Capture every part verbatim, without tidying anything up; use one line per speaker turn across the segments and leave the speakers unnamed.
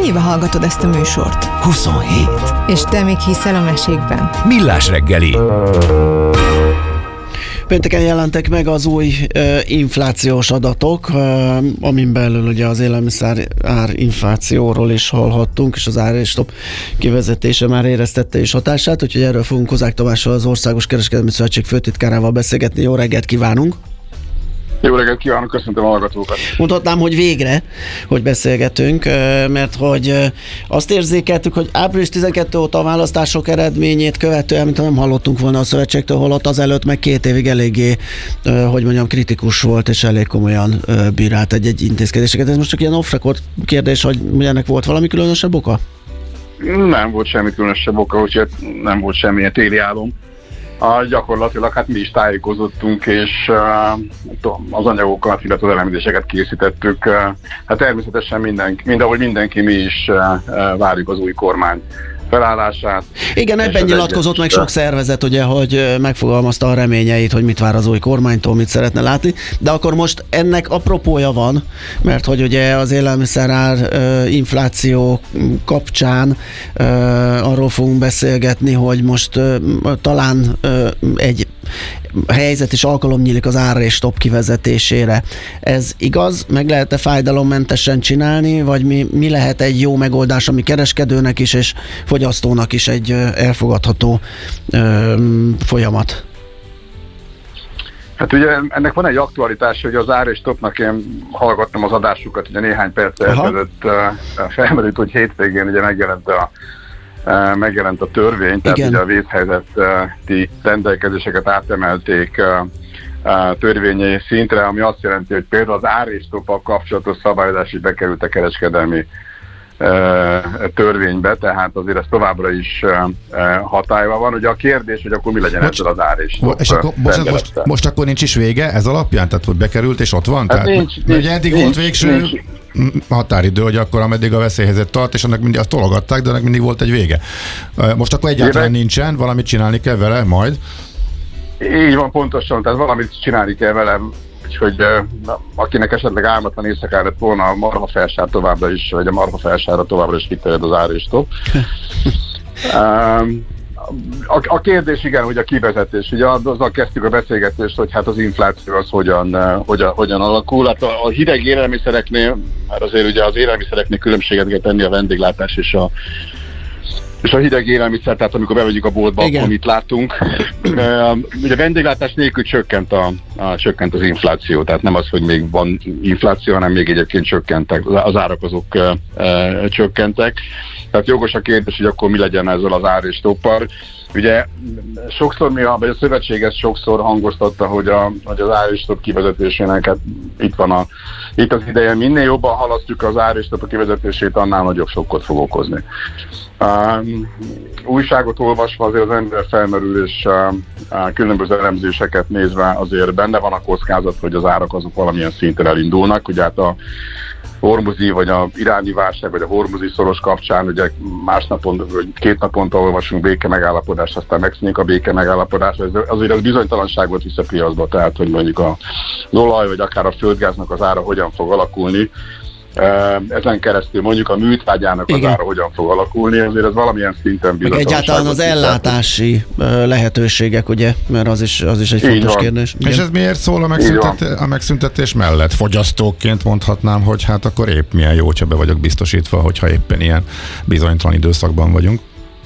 Hány éve hallgatod ezt a műsort?
huszonhét.
És te még hiszel a mesékben?
Millás reggeli.
Pénteken jelentek meg az új uh, inflációs adatok, uh, amin belül ugye az élelmiszer ár inflációról is hallhattunk, és az árstop kivezetése már éreztette is hatását, úgyhogy erről fogunk Kozák Tamással, az Országos Kereskedelmi Szövetség főtitkárával beszélgetni. Jó reggelt kívánunk!
Jó reggelt kívánok, köszöntöm a hallgatókat.
Mondhatnám, hogy végre, hogy beszélgetünk, mert hogy azt érzékeltük, hogy április tizenkettő óta a választások eredményét követően, mint ha nem hallottunk volna a szövetségtől, holott azelőtt meg két évig eléggé, hogy mondjam, kritikus volt, és elég komolyan bírált egy-egy intézkedéseket. Ez most csak ilyen off-record kérdés, hogy ennek volt valami különösebb oka?
Nem volt semmi különösebb oka, úgyhogy nem volt semmilyen téli álom. A, gyakorlatilag hát mi is tájékozottunk, és uh, az anyagokat, illetve az elemzéseket készítettük. Uh, hát természetesen mindenki, mind ahogy mindenki, mi is uh, uh, várjuk az új kormány felállását.
Igen, ebben nyilatkozott meg sok szervezet, ugye, hogy megfogalmazta a reményeit, hogy mit vár az új kormánytól, mit szeretne látni, de akkor most ennek apropója van, mert hogy ugye az élelmiszerár uh, infláció kapcsán uh, arról fogunk beszélgetni, hogy most uh, talán uh, egy helyzet és alkalom nyílik az árstop kivezetésére. Ez igaz? Meg lehet-e fájdalommentesen csinálni, vagy mi, mi lehet egy jó megoldás, ami kereskedőnek is és fogyasztónak is egy elfogadható ö, folyamat?
Hát ugye ennek van egy aktualitás, hogy az árstopnak, én hallgattam az adásukat, ugye néhány perccel ezelőtt felmerült, hogy hétvégén ugye megjelent a megjelent a törvény, tehát ugye a vészhelyzeti rendelkezéseket átemelték törvényi szintre, ami azt jelenti, hogy például az árstoppal kapcsolatos szabályozás is bekerült a kereskedelmi törvénybe, tehát azért ez továbbra is hatályban van. Ugye a kérdés, hogy akkor mi legyen most, ezzel az árstop.
És akkor most, most, most akkor nincs is vége ez alapján? Tehát hogy bekerült és ott van? Hát tehát,
nincs,
ugye
nincs,
eddig
nincs,
volt végső
nincs.
határidő, hogy akkor ameddig a veszélyhelyzet tart, és annak mindig azt tologatták, de annak mindig volt egy vége. Most akkor egyáltalán Éve? nincsen, valamit csinálni kell vele majd?
Így van, pontosan, tehát valamit csinálni kell vele, úgyhogy na, akinek esetleg álmatlan éjszakára lett volna, a marhafelsár továbbra is, vagy a marhafelsárra továbbra is kiterjed az árstop. um, a, a kérdés igen, hogy a kivezetés, ugye azzal kezdtük a beszélgetést, hogy hát az infláció az hogyan, hogyan, hogyan alakul. Hát a, a hideg élelmiszereknél, mert azért ugye az élelmiszereknél különbséget kell tenni a vendéglátás és a és a hideg élelmiszer, tehát amikor bevegyük a boltba, igen, akkor mit látunk. Ugye a vendéglátás nélkül csökkent, a, a, csökkent az infláció, tehát nem az, hogy még van infláció, hanem még egyébként csökkentek, az árak azok e, e, csökkentek. Tehát jogos a kérdés, hogy akkor mi legyen ezzel az árstoppal. Ugye sokszor mi, vagy a szövetség ezt sokszor hangoztatta, hogy, a, hogy az árstop kivezetésének hát itt van a, itt az ideje. Minél jobban halasztjuk az árstop kivezetését, annál nagyobb sokkot fog okozni. Um, újságot olvasva azért az ember felmerül, és uh, uh, különböző elemzéseket nézve azért benne van a kockázat, hogy az árak azok valamilyen szinten elindulnak. Ugye hát a hormuzi, vagy a iráni válság, vagy a hormuzi szoros kapcsán, ugye másnapon, vagy két naponta olvasunk béke megállapodást, aztán megszűnik a béke megállapodás, azért az bizonytalanságot visz a piacba, tehát hogy mondjuk az olaj, vagy akár a földgáznak az ára hogyan fog alakulni. Ezen keresztül mondjuk a műtrágyának az ára hogyan fog alakulni, azért ez valamilyen szinten bizonytalanságot.
Egyáltalán az ellátási lehetőségek, ugye, mert az is, az is egy fontos
van.
kérdés. Igen.
És ez miért szól a, megszüntet, a megszüntetés mellett? Fogyasztóként mondhatnám, hogy hát akkor épp milyen jó, ha be vagyok biztosítva, hogyha éppen ilyen bizonytalan időszakban vagyunk.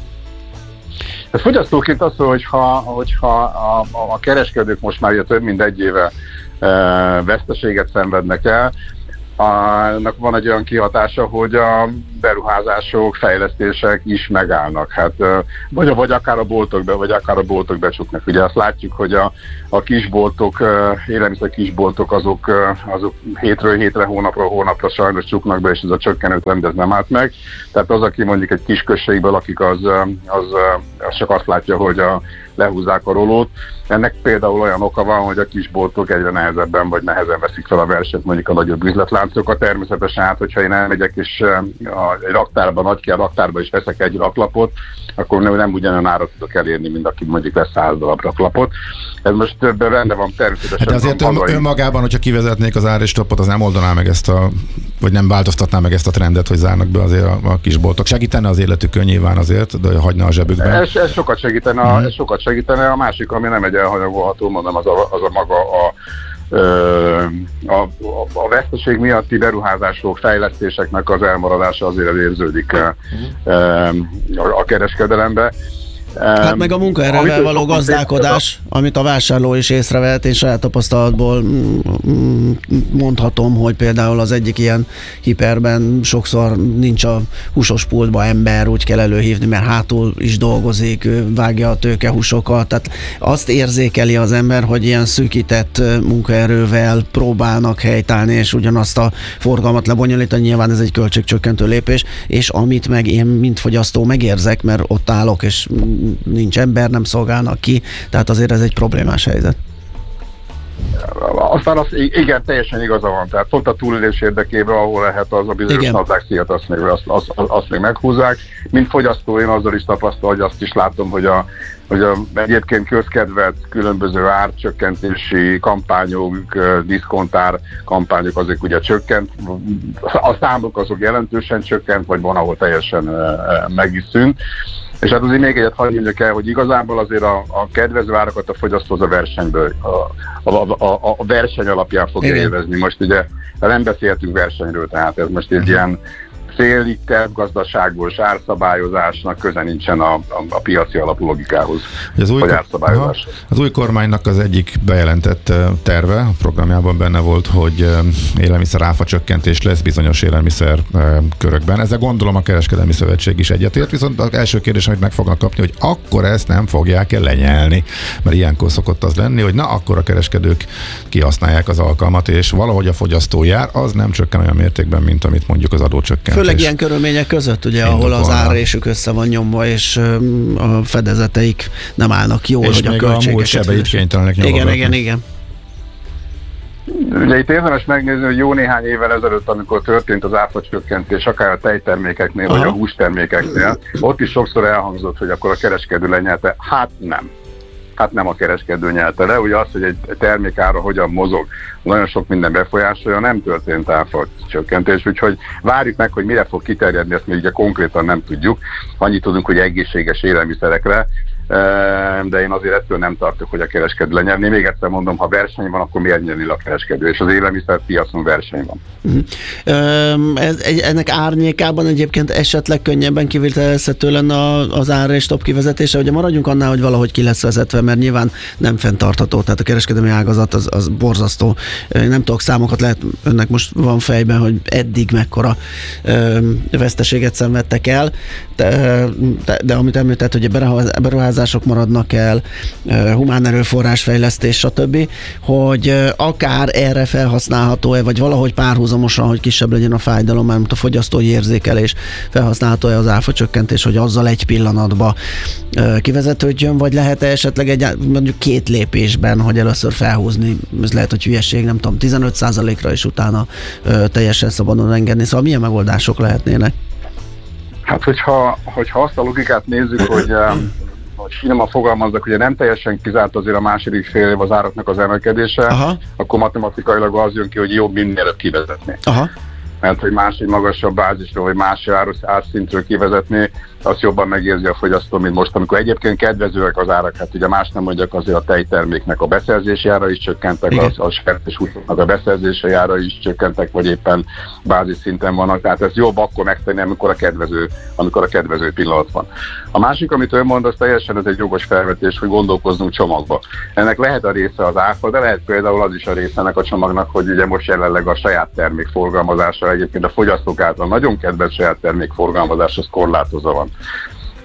Ez fogyasztóként az, hogyha, hogyha a, a kereskedők most már több mint egy éve e, veszteséget szenvednek el, annak van egy olyan kihatása, hogy a beruházások, fejlesztések is megállnak. Hát, vagy, vagy akár a boltok be, vagy akár a boltok becsuknak. Ugye azt látjuk, hogy a, a kisboltok, élelmiszer kisboltok azok, azok hétről hétre, hónapról hónapra sajnos csuknak be, és ez a csökkenő trend ez nem állt meg. Tehát az, aki mondjuk egy kis községből lakik, az, az, az csak azt látja, hogy a lehúzzák a rolót. Ennek például olyan oka van, hogy a kisboltok egyre nehezebben vagy nehezen veszik fel a versenyt mondjuk a nagyobb üzletláncokat. Természetesen hát, hogyha én elmegyek és a, egy raktárban, nagy ki a raktárban is veszek egy raklapot, akkor nem, nem ugyanolyan árat tudok elérni, mint aki mondjuk lesz száz darab raklapot. Ez most többen rendben van természetesen.
De azért ön, önmagában, hogyha kivezetnék az áristopot, az nem oldaná meg ezt a, vagy nem változtatná meg ezt a trendet, hogy zárnak be azért a, a kisboltok. Segítene az életükön nyilván azért, de hagyna a zsebükben.
Ez, ez sokat segítene, hmm. ez sokat segítene. A másik, ami nem egy elhanyagolható, mondom, az a, az a maga a A, a, a veszteség miatti beruházások, fejlesztéseknek az elmaradása azért érződik a, a kereskedelembe.
Hát meg a munkaerővel való gazdálkodás, amit a vásárló is észrevehet, én saját tapasztalatból mondhatom, hogy például az egyik ilyen hiperben sokszor nincs a húsos pultba ember, úgy kell előhívni, mert hátul is dolgozik, ő vágja a tőkehúsokat, tehát azt érzékeli az ember, hogy ilyen szűkített munkaerővel próbálnak helytállni, és ugyanazt a forgalmat lebonyolítani, nyilván ez egy költségcsökkentő lépés, és amit meg én, mint fogyasztó megérzek, mert ott állok, és nincs ember, nem szolgálnak ki, tehát azért ez egy problémás helyzet.
Aztán az, igen, teljesen igaza van, tehát pont a túlélés érdekében, ahol lehet az a bizonyos nadrágszíjat, azt még, azt, azt, azt még meghúzzák. Mint fogyasztó én azzal is tapasztal, hogy azt is látom, hogy a, hogy a egyébként közkedvelt különböző árcsökkentési kampányok, diszkontár kampányok azok ugye csökkent, a számok azok jelentősen csökkent, vagy van, ahol teljesen meg is szűnt. És hát azért még egyet hadd mondjak el, hogy igazából azért a, a kedvező árakat a fogyasztó az a versenyből, a, a, a, a verseny alapján fogja élvezni. Most ugye nem beszéltünk versenyről, tehát ez most egy uh-huh. ilyen félig tervgazdaságos árszabályozásnak köze nincsen a, a, a piaci alapú logikához, az új, vagy árszabályozás. Aha,
az új kormánynak az egyik bejelentett terve, a programjában benne volt, hogy élelmiszer áfa csökkentés lesz bizonyos élelmiszer körökben. Ezzel gondolom a Kereskedelmi Szövetség is egyetért, viszont az első kérdés, amit meg fognak kapni, hogy akkor ezt nem fogják-e lenyelni, mert ilyenkor szokott az lenni, hogy na akkor a kereskedők kihasználják az alkalmat, és valahogy a fogyasztó jár, az nem csökken olyan mértékben, mint amit mondjuk az adócsökkentés.
Főleg ilyen körülmények között, ugye, ahol az árrésük össze van nyomva, és a fedezeteik nem állnak jól,
és
hogy a költségeket...
És kénytelenek
igen, igen, igen.
Ugye itt érdemes megnézni, hogy jó néhány évvel ezelőtt, amikor történt az áfacsökkentés, akár a tejtermékeknél, Aha. vagy a hústermékeknél, ott is sokszor elhangzott, hogy akkor a kereskedő lenyelte. Hát nem. Hát nem a kereskedő nyelte le. Ugye az, hogy egy termékára hogyan mozog, nagyon sok minden befolyásolja, nem történt áfa csökkentés, úgyhogy várjuk meg, hogy mire fog kiterjedni, ezt még ugye konkrétan nem tudjuk. Annyit tudunk, hogy egészséges élelmiszerekre, de én azért ettől nem tartok, hogy a kereskedő lenyerni. Még egyszer mondom, ha verseny van, akkor miért nyerni a kereskedő, és az élelmiszerpiacon verseny van.
Uh-huh. Ez, ennek árnyékában egyébként esetleg könnyebben kivitelezhető lenne az ár és top kivezetése, ugye maradjunk annál, hogy valahogy ki lesz vezetve, mert nyilván nem fenntartható, tehát a kereskedelmi ágazat az, az borzasztó. Nem tudok számokat, lehet önnek most van fejben, hogy eddig mekkora ö, veszteséget szenvedtek el, de, de, de amit említett, hogy a beruházások maradnak el, humán erőforrás fejlesztés, stb., hogy akár erre felhasználható-e, vagy valahogy párhuzamosan, hogy kisebb legyen a fájdalom, mert a fogyasztói érzékelés felhasználható-e az áfa csökkentés, hogy azzal egy pillanatban kivezetődjön, vagy lehet-e esetleg egy, mondjuk két lépésben, hogy először felhúzni, ez lehet, hogy hülyeség, nem tudom, tizenöt százalékra is utána teljesen szabadon engedni. Szóval milyen megoldások lehetnének?
Hát, hogyha, hogyha azt a logikát nézzük, hogy hogy finoman fogalmazzak, ugye nem teljesen kizárt azért a második fél év az áraknak az emelkedése, Aha. akkor matematikailag az jön ki, hogy jobb minél előbb kivezetni. Aha. Mert hogy más, egy magasabb bázisról, vagy más árszintről kivezetni, azt jobban megérzi a fogyasztó, mint most, amikor egyébként kedvezőek az árak, hát ugye más nem mondjak, azért a tejterméknek a beszerzési ára is csökkentek, Igen. az, a sertéshúsoknak a beszerzési ára is csökkentek, vagy éppen bázis szinten vannak, tehát ez jobb akkor megtenni, amikor a kedvező, amikor a kedvező pillanat van. A másik, amit ön mond, az teljesen ez egy jogos felvetés, hogy gondolkozzunk csomagba. Ennek lehet a része az áfa, de lehet például az is a része ennek a csomagnak, hogy ugye most jelenleg a saját termék forgalmazása, egyébként a fogyasztók által nagyon kedves saját termék forgalmazás, az korlátozva van.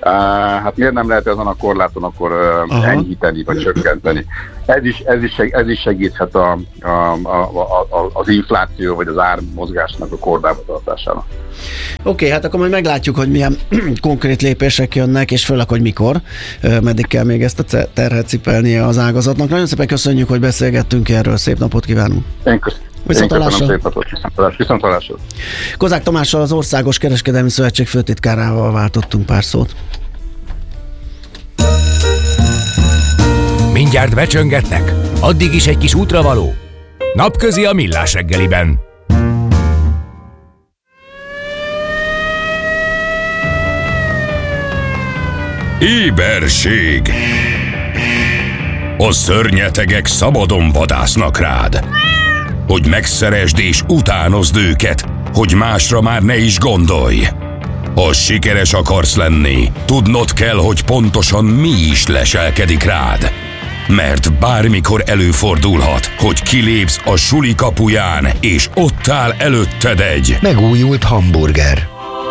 hát miért nem lehet ezen a korláton akkor uh, enyhíteni, vagy csökkenteni? Ez is, ez is, ez is segíthet a, a, a, a, az infláció, vagy az ármozgásnak a kordába tartására.
Oké, okay, hát akkor majd meglátjuk, hogy milyen konkrét lépések jönnek, és főleg, hogy mikor, meddig kell még ezt a terhet cipelnie az ágazatnak. Nagyon szépen köszönjük, hogy beszélgettünk erről, szép napot kívánunk!
Én köszönöm.
Viszontlátásra.
Viszontlátásra.
Kozák Tamással, az Országos Kereskedelmi Szövetség főtitkárával váltottunk pár szót.
Mindjárt becsöngetnek? Addig is egy kis útravaló? Napközi a Millás reggeliben.
Éberség! A szörnyetegek szabadon vadásznak rád. Hogy megszeresd és utánozd őket, hogy másra már ne is gondolj. Ha sikeres akarsz lenni, tudnod kell, hogy pontosan mi is leselkedik rád. Mert bármikor előfordulhat, hogy kilépsz a suli kapuján, és ott áll előtted egy
megújult hamburger.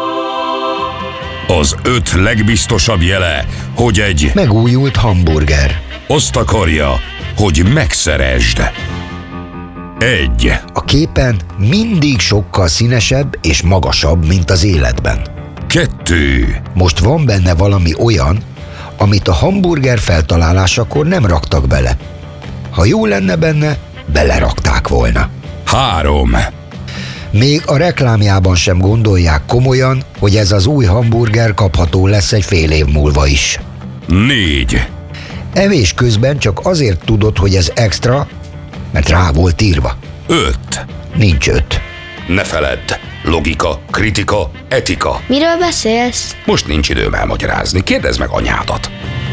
Az öt legbiztosabb jele, hogy egy
megújult hamburger
azt akarja, hogy megszeresd. Egy.
A képen mindig sokkal színesebb és magasabb, mint az életben.
Kettő.
Most van benne valami olyan, amit a hamburger feltalálásakor nem raktak bele. Ha jó lenne benne, belerakták volna.
Három.
Még a reklámjában sem gondolják komolyan, hogy ez az új hamburger kapható lesz egy fél év múlva is.
Négy.
Evés közben csak azért tudod, hogy ez extra, mert rá volt írva.
Öt.
Nincs öt.
Ne feledd, logika, kritika, etika.
Miről beszélsz?
Most nincs időm elmagyarázni, kérdezd meg anyádat.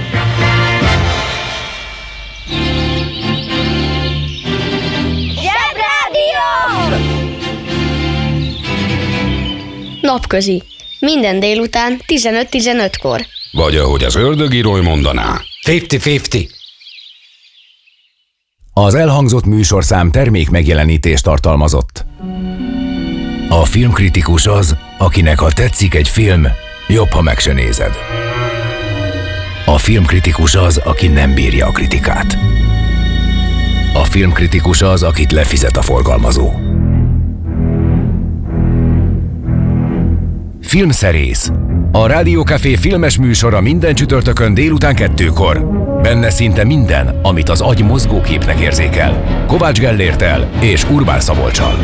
Zsebrádió! Napközi. Minden délután tizenöt tizenötkor.
Vagy ahogy az ördögírói mondaná.
ötven-ötven. Az elhangzott műsorszám termék megjelenítést tartalmazott. A filmkritikus az, akinek ha tetszik egy film, jobb, ha meg se nézed. A filmkritikus az, aki nem bírja a kritikát. A filmkritikus az, akit lefizet a forgalmazó. Filmszerész. A Rádió Café filmes műsora minden csütörtökön délután kettőkor. Benne szinte minden, amit az agy mozgóképnek érzékel. Kovács Gellérttel és Urbán Szabolccsal.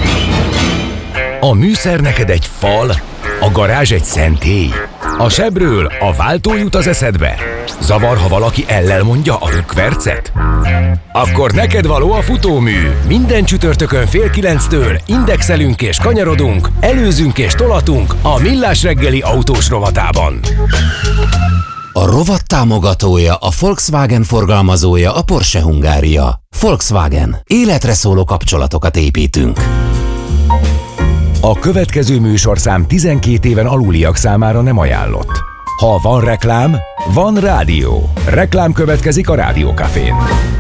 A műszer neked egy fal, a garázs egy szentély. A sebről a váltó jut az eszedbe. Zavar, ha valaki ellel mondja a rökkvercet? Akkor neked való a futómű. Minden csütörtökön fél kilenctől indexelünk és kanyarodunk, előzünk és tolatunk a Millás reggeli autós rovatában.
A rovat támogatója, a Volkswagen forgalmazója, a Porsche Hungária. Volkswagen. Életre szóló kapcsolatokat építünk.
A következő műsorszám tizenkét éven aluliak számára nem ajánlott. Ha van reklám, van rádió. Reklám következik a Rádió Cafén.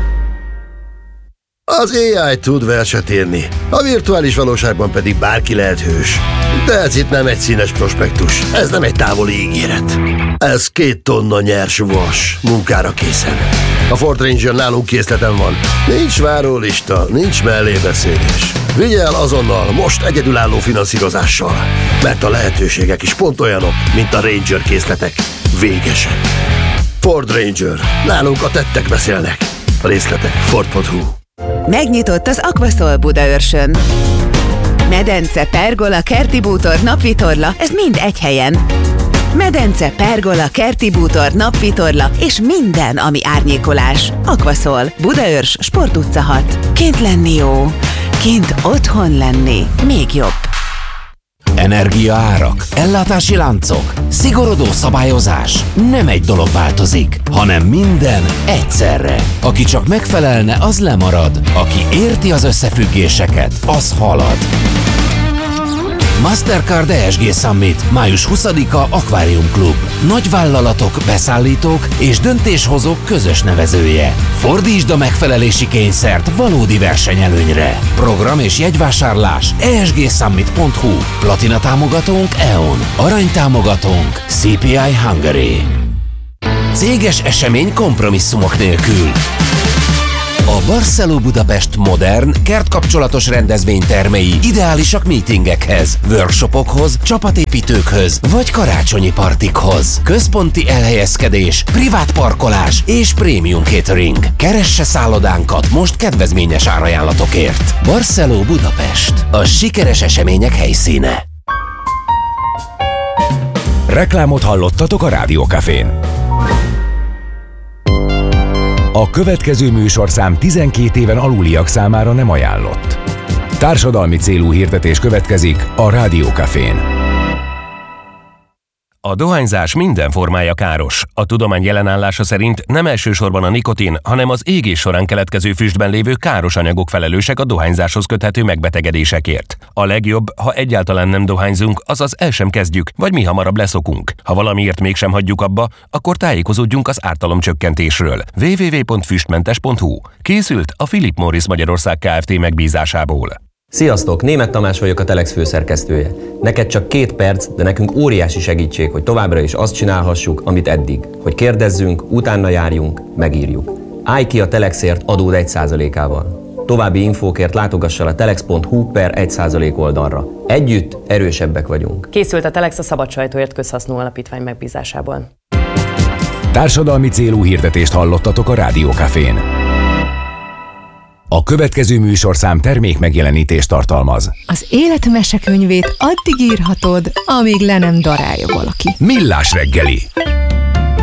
Az á i tud verset írni, a virtuális valóságban pedig bárki lehet hős. De ez itt nem egy színes prospektus, ez nem egy távoli ígéret. Ez két tonna nyers vas, munkára készen. A Ford Ranger nálunk készleten van. Nincs várólista, nincs mellébeszélés. Vigye el azonnal, most egyedülálló finanszírozással. Mert a lehetőségek is pont olyanok, mint a Ranger készletek. Végesen. Ford Ranger. Nálunk a tettek beszélnek. A részletek ford pont hu.
Megnyitott az Aquaszol Budaörsön. Medence, pergola, kerti bútor, napvitorla, ez mind egy helyen. Medence, pergola, kerti bútor, napvitorla és minden, ami árnyékolás. Aquaszol, Budaörs, Sport utca hat. Kint lenni jó, kint otthon lenni még jobb.
Energiaárak, ellátási láncok, szigorodó szabályozás. Nem egy dolog változik, hanem minden egyszerre. Aki csak megfelelne, az lemarad. Aki érti az összefüggéseket, az halad. Mastercard E S G Summit, május huszadika Aquarium Club. Nagyvállalatok, beszállítók és döntéshozók közös nevezője. Fordítsd a megfelelési kényszert valódi versenyelőnyre. Program és jegyvásárlás e s g summit pont h u. Platina támogatónk E O N. Arany támogatónk C P I Hungary. Céges esemény kompromisszumok nélkül. A Barceló Budapest modern, kertkapcsolatos rendezvénytermei ideálisak meetingekhez, workshopokhoz, csapatépítőkhöz vagy karácsonyi partikhoz. Központi elhelyezkedés, privát parkolás és prémium catering. Keresse szállodánkat most kedvezményes árajánlatokért. Barceló Budapest. A sikeres események helyszíne.
Reklámot hallottatok a Rádiókafén. A következő műsorszám tizenkét éven aluliak számára nem ajánlott. Társadalmi célú hirdetés következik a Rádiókafén.
A dohányzás minden formája káros. A tudomány jelenállása szerint nem elsősorban a nikotin, hanem az égés során keletkező füstben lévő káros anyagok felelősek a dohányzáshoz köthető megbetegedésekért. A legjobb, ha egyáltalán nem dohányzunk, azaz el sem kezdjük, vagy mi hamarabb leszokunk. Ha valamiért mégsem hagyjuk abba, akkor tájékozódjunk az ártalomcsökkentésről. double-u double-u double-u pont füstmentes pont h u. Készült a Philip Morris Magyarország Kft. Megbízásából.
Sziasztok! Németh Tamás vagyok, a Telex főszerkesztője. Neked csak két perc, de nekünk óriási segítség, hogy továbbra is azt csinálhassuk, amit eddig. Hogy kérdezzünk, utána járjunk, megírjuk. Állj ki a Telexért adód egy százalékával. További infókért látogass el a telex pont h u per egy százalék oldalra. Együtt erősebbek vagyunk.
Készült a Telex a Szabad Sajtóért Közhasznú Alapítvány megbízásából.
Társadalmi célú hirdetést hallottatok a Rádiókafén. A következő műsorszám termék megjelenítést tartalmaz.
Az élet mesekönyvét addig írhatod, amíg le nem darálja valaki.
Millás reggeli.